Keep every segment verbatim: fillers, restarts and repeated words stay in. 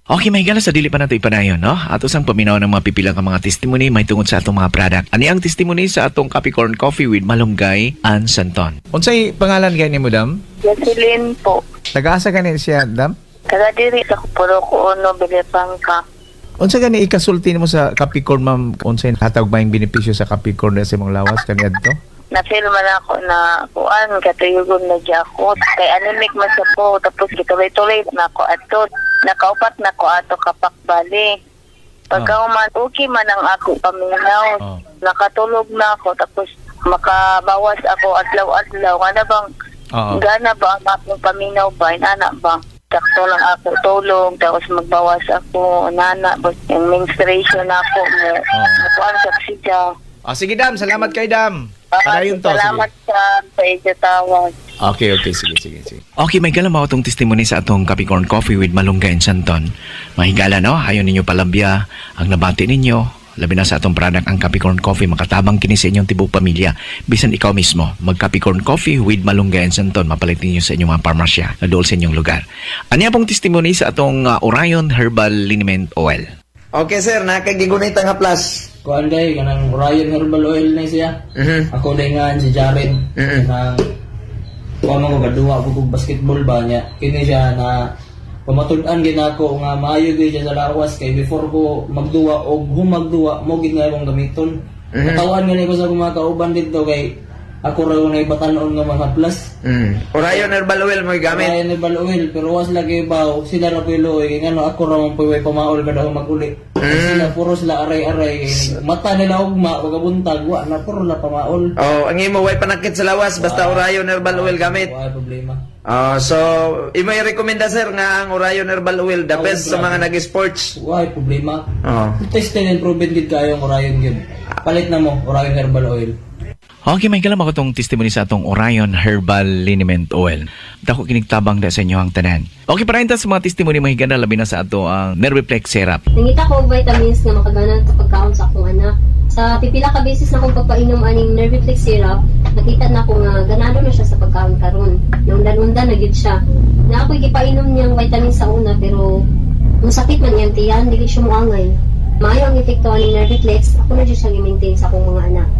Okay, may gala sa dili pa nato ipanayon, no? Ato sang paminaw ng mga pipilang mga testimony may tungod sa atong mga product. Ani ang testimony sa atong Capricorn Coffee with Malunggay and Santon. Unsay pangalan gani mo, dam? Jocelyn po. Taga-asa gani siya, dam? Taga diri sa Kupuro ko Uno, Bilipangka. Unsa gani ikasulti mo sa Capricorn, ma'am? Unsay hatag ba yung benepisyo sa Capricorn sa imong lawas kani adto? Na-feel man ako na kuan, katuyugon na dyan ako. Kay anemic man siya po, tapos gituloy-tuloy na ako ato. Nakaupat na ako ato kapakbali. Pagka Oh. man, okay man ang ako paminaw. Oh. Nakatulog na ako, tapos makabawas ako adlaw-adlaw. Ano bang, Oo. gana ba ang akong paminaw ba? Inana ba? Sakto lang ako tulog, tapos magbawas ako, nana, bas, yung menstruation ako mo. Oh. Nakuan sa siya. Ah, sige, dam. Salamat kay dam. Padayon to. Salamat Sige. sa sa iyo tawag. Okay, okay. Sige, sige, sige. Okay, may gala mao tong testimony sa atong Capricorn Coffee with Malunggay and Santon. Mahigala, no? Ayaw ninyo palambya ang nabati ninyo. Labi na sa atong product ang Capricorn Coffee, makatabang kini sa inyong tibok pamilya. Bisan ikaw mismo, mag Capricorn Coffee with Malunggay and Santon, mapalit ninyo sa inyong mga parmasya na dool sa inyong lugar. Ano pong testimony sa atong uh, Orion Herbal Liniment Oil? Okay sir, nakagigunit ang haplas. Kuan day kanang Orion Herbal Oil na siya. Mhm. Ako day nga si Jared Mhm. na kuan mo gaduwa ko kog basketball ba niya. Kini siya na pamatud-an gid ako nga maayo gid siya sa lawas kay before ko magduwa og humagduwa mo gid nga akong gamiton. Mhm. Katawan gani ko sa mga kauban dito kay ako raw na ipatanon nga mga plus. Mm. Orion Herbal Oil mo gamit. Orion Herbal Oil pero was lagi baw sila ra pilo kay ngano ako ra man puway pamaol kada maguli. Mm. Sila puro sila aray-aray mata nila ugma pagabuntag wa na puro na pamaol. Oh, ang imo way panakit sa lawas basta Orion Herbal Oil gamit. Wala problema. Oh, so imo i-rekomenda sir nga ang Orion Herbal Oil the Oh, best sa grabe. mga nag-sports. Wala problema. Oh. Tested and proven gid kayo ang Orion gid. Palit na mo Orion Herbal Oil. Okay, may kalam ako tong testimony sa atong Orion Herbal Liniment Oil. Dako kinigtabang da sa inyo ang tanan. Okay, para sa mga testimony mahiganda labi na sa ato ang Nerviplex Syrup. Nangita ko og vitamins nga makagana sa pagkaon sa akong anak. Sa pipila ka beses na akong pagpainom aning Nerviplex syrup, nakita na ko nga ganado na siya sa pagkaon karon. Naundan-undan na gid siya. Na ako gipainom niyang vitamins sa una pero kung sakit man iyang tiyan, dili siya moangay. Maayo ang epekto aning Nerviplex, ako na jud siya gi-maintain sa akong mga anak.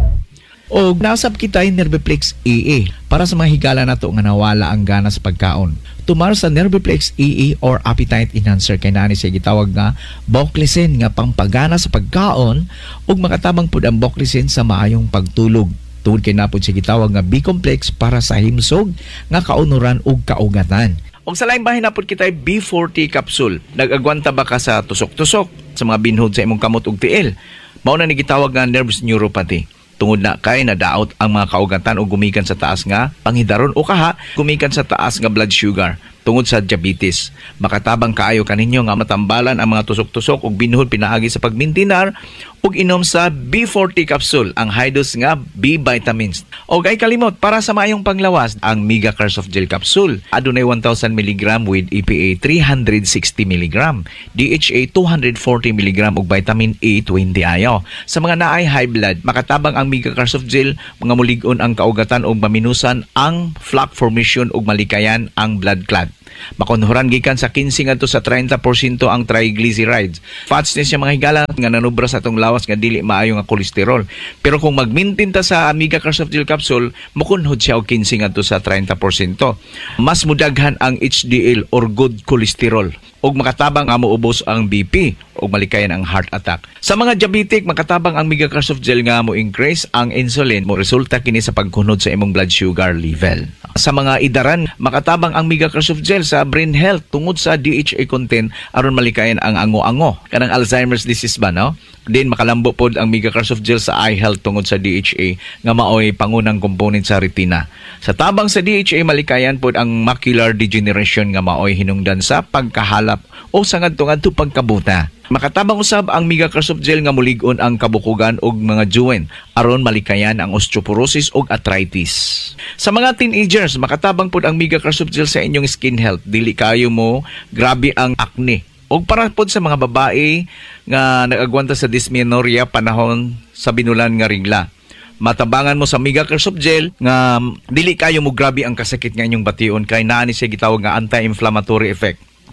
O nasab kita yung Nerviplex E A para sa mga higala nato nga nawala ang gana sa pagkaon. Tumar sa Nerviplex E A or appetite enhancer kay nani siya gitawag nga Boclicin nga pangpagana sa pagkaon ug makatabang pud ang Boclicin sa maayong pagtulog. Tungod kay napod siya gitawag nga B-complex para sa himsog nga kaunuran ug kaugatan. Og sa laing bahin napod kita B forty capsule. Nag-agwanta ba ka sa tusok-tusok sa mga binhod sa imong kamot ug tiil? Mao na ni gitawag nga nerves neuropathy. Tungod na kay nadaot ang mga kaugatan o gumikan sa taas nga panghidaron o kaha gumikan sa taas nga blood sugar tungod sa diabetes. Makatabang kaayo kaninyo nga matambalan ang mga tusok-tusok ug binhod pinaagi sa pagmintinar ug inom sa B forty capsule ang high dose nga B vitamins. Og ay kalimot para sa maayong panglawas ang Mega Carsoft Gel capsule adunay one thousand milligrams with E P A three hundred sixty milligrams, D H A two hundred forty milligrams ug vitamin A twenty ayo. Sa mga naay high blood, makatabang ang Mega Carsoft Gel mga mulig-on ang kaugatan ug maminusan ang plaque formation ug malikayan ang blood clot. Makonhuran gikan sa fifteen ngadto sa thirty percent ang triglycerides. Fats ni siya mga higala nga nanubra sa atong lawas nga dili maayo nga kolesterol. Pero kung mag-maintain ta sa Amiga Carsoft Gel capsule, makunhod siya og fifteen ngadto sa thirty percent. Mas mudaghan ang H D L or good cholesterol ug makatabang nga moubos ang B P ug malikayan ang heart attack. Sa mga diabetic, makatabang ang Mega Carsoft Gel nga mo increase ang insulin mo resulta kini sa pagkunod sa imong blood sugar level. Sa mga idaran, makatabang ang Mega Carsoft Gel sa brain health tungod sa D H A content aron malikayan ang ango-ango kanang Alzheimer's disease ba, no? Din makalambo pod ang Mega Carsoft Gel sa eye health tungod sa D H A nga maoy pangunang component sa retina. Sa tabang sa D H A malikayan pod ang macular degeneration nga maoy hinungdan sa pagkahalap o sa ngadto-ngadto pagkabuta. Makatabang usab ang Mega Carsoft Gel nga mulig-on ang kabukugan og mga joint aron malikayan ang osteoporosis ug arthritis. Sa mga teenagers, makatabang pod ang Mega Carsoft Gel sa inyong skin health. Dili kayo mo grabe ang acne. Og para pod sa mga babae nga nag-agwanta sa dysmenorrhea panahon sa binulan nga regla. Matabangan mo sa Mega Carsoft Gel nga dili kayo mo grabe ang kasakit nga inyong bation kay naa ni siya gitawag nga anti-inflammatory effect.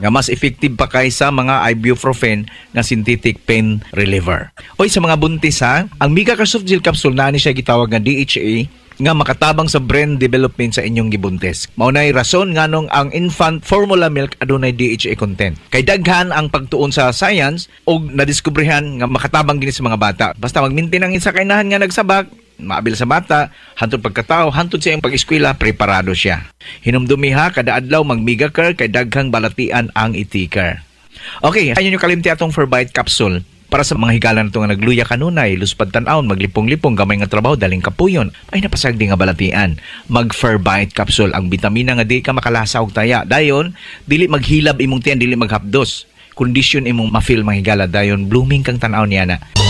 nga mas effective pa kaysa mga ibuprofen nga synthetic pain reliever. Oy, sa mga buntis ha, ang Migacare Soft Gel Capsule na ni siya gitawag nga D H A nga makatabang sa brain development sa inyong gibuntis. Maunay rason nganong ang infant formula milk adunay D H A content. Kay daghan ang pagtuon sa science og nadiskubrehan nga makatabang gini sa mga bata. Basta mag-maintain ang isa kainahan nga nagsabak, maabil sa bata, hantod pagkatao, hantod sa iyang pag-eskwela, preparado siya. Hinumdumi ha, kada adlaw mag Migacare kay daghang balatian ang itikar. Okay, ayun yung kalimti atong Ferbite capsule. Para sa mga higala na ito nga nagluya kanunay, luspad tan-aon, maglipong-lipong, gamay nga trabaho, daling kapuyon, ay napasagdi nga balatian. Mag Ferbite capsule, ang bitamina nga di ka makalasa og taya. Dayon, dili maghilab imong tiyan, dili maghapdos. Kondisyon imong ma-feel mga higala, dayon blooming kang tan-aon niya na.